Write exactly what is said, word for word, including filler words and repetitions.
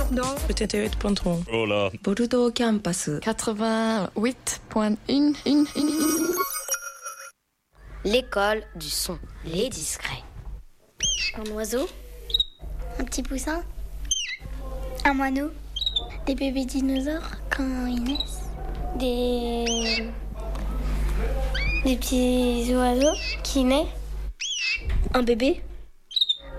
dans quatre-vingt-huit point trois. Oh là. Bordeaux Campus quatre-vingt-huit point un. L'école du son, les discrets. Un oiseau, un petit poussin, un moineau, des bébés dinosaures quand ils naissent, des, des petits oiseaux qui naissent, un bébé,